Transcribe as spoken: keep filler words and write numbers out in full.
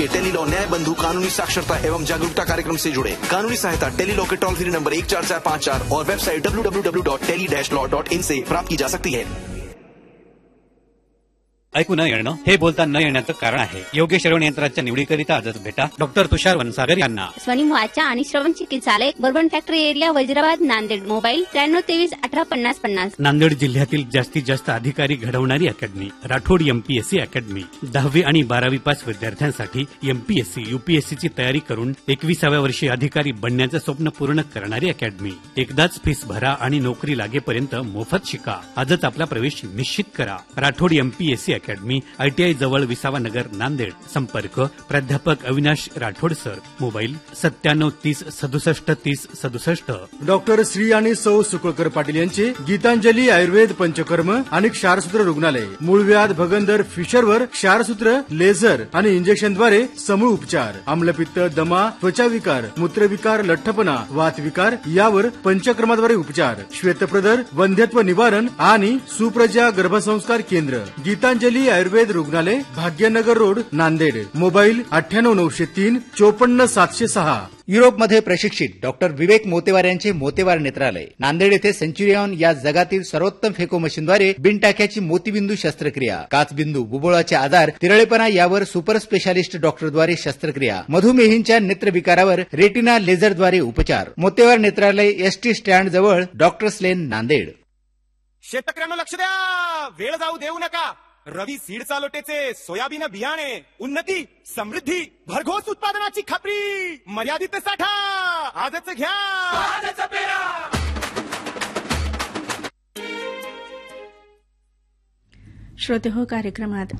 Tele-Law न्याय बंधु कानूनी साक्षरता एवं जागरूकता कार्यक्रम से जुड़े। कानूनी सहायता टेलीलॉ के टोल फ्री नंबर एक चार चार पाँच चार और website W W W dot tele dash law dot in से प्राप्त की जा सकती है। ऐकू न येणं हे बोलता न येण्याचं कारण आहे। योग्य श्रवण यंत्राच्या निवडीकरिता आजच भेटा डॉक्टर तुषार वनसागर यांना। स्वनिम वाचा आणि श्रवण चिकित्सालय bourbon factory area वैजराबाद Nanded. Mobile त्र्याण्णव तेवीस अठरा पन्नास पन्नास। नांदेड जिल्ह्यातील जास्तीत जास्त अधिकारी घडवणारी अकॅडमी राठोड एमपीएससी अकॅडमी। दहावी आणि बारावी पास विद्यार्थ्यांसाठी एमपीएससी यूपीएससी ची तयारी करून एकविसाव्या वर्षी अधिकारी बनण्याचं स्वप्न पूर्ण करणारी अकॅडमी। एकदाच फीस भरा आणि नोकरी लागेपर्यंत मोफत शिका। आजच आपला प्रवेश निश्चित करा। राठोड एमपीएससी अकॅडमी आयटीआय जवळ विसावा नगर नांदेड। संपर्क प्राध्यापक अविनाश राठोड सर। मोबाईल सत्त्याण्णव तीस सदुसष्ट तीस सदुसष्ट। डॉक्टर श्री आणि सौ सुकळकर पाटील यांचे गीतांजली आयुर्वेद पंचकर्म आणि क्षारसूत्र रुग्णालय। मूळव्याध भगंदर फिशरवर क्षारसूत्र लेझर आणि इंजेक्शनद्वारे समूळ उपचार। आम्लपित्त दमा त्वचाविकार मूत्रविकार लठ्ठपणा वातविकार यावर पंचकर्माद्वारे उपचार। श्वेतप्रदर वंध्यत्व निवारण आणि सुप्रजा गर्भसंस्कार केंद्र। गीतांजली आयुर्वेद रुग्णालय भाग्यनगर रोड नांदेड। मोबाईल अठ्ठ्याण्णव नऊशे तीन चोपन्न सातशे सहा। युरोपमध्ये प्रशिक्षित डॉक्टर विवेक मोतेवार यांचे मोतेवार नेत्रालय नांदेड येथे सेंच्युरियन या जगातील सर्वोत्तम फेको मशीनद्वारे बिनटाक्याची मोतीबिंदू शस्त्रक्रिया। काचबिंदू बुबुळाचे आजार तिरळेपणा यावर सुपर स्पेशालिस्ट डॉक्टरद्वारे शस्त्रक्रिया। मधुमेहींच्या नेत्रविकारावर रेटिना लेझरद्वारे उपचार। मोतेवार नेत्रालय एसटी स्टँड जवळ डॉक्टर्स लेन नांदेड। शेतकऱ्यांना लक्ष द्या, वेळ जाऊ देऊ नका। रवी सीड चालोटेचे सोयाबीन बियाणे उन्नती समृद्धी भरघोस उत्पादनाची खात्री मर्यादित साठा आजच घ्या आजच पेरा। श्रोते हो कार्यक्रमात